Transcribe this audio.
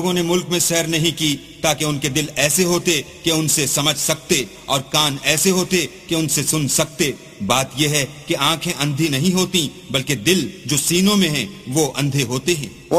लोगों ने मुल्क में सैर नहीं की ताकि उनके दिल ऐसे होते कि उनसे समझ सकते और कान ऐसे होते कि उनसे सुन सकते। बात यह है कि आंखें अंधी नहीं होती, बल्कि दिल जो सीनों में हैं वो अंधे होते हैं।